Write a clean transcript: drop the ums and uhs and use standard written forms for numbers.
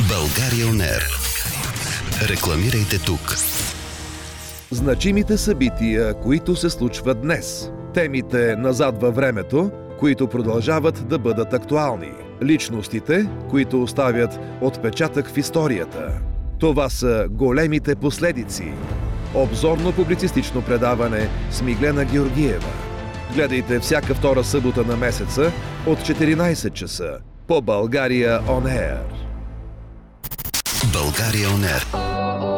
България On Air. Рекламирайте тук. Значимите събития, които се случват днес. Темите назад във времето, които продължават да бъдат актуални. Личностите, които оставят отпечатък в историята. Това са големите последици. Обзорно-публицистично предаване с Миглена Георгиева. Гледайте всяка втора събота на месеца от 14 часа по България On Air. България On Air.